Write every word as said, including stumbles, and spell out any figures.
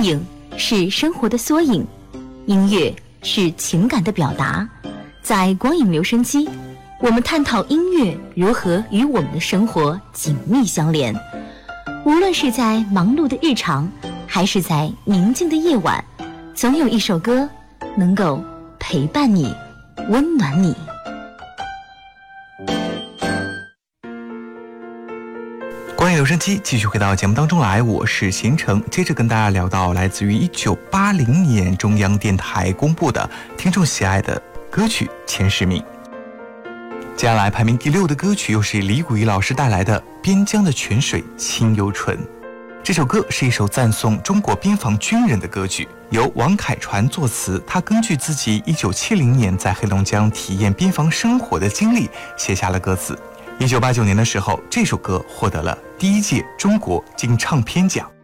影是生活的缩影，音乐是情感的表达。在光影留声机，我们探讨音乐如何与我们的生活紧密相连。无论是在忙碌的日常，还是在宁静的夜晚，总有一首歌能够陪伴你，温暖你。 光影留声机继续回到节目当中来，我是贤成。接着跟大家聊到来自于一九八零年中央电台公布的听众喜爱的歌曲前十名。接下来排名第六的歌曲又是李谷一老师带来的《边疆的泉水清又纯》。这首歌是一首赞颂中国边防军人的歌曲，由王凯传作词。他根据自己一九七零年在黑龙江体验边防生活的经历写下了歌词。一九八九年的时候，这首歌获得了第一届中国金唱片奖。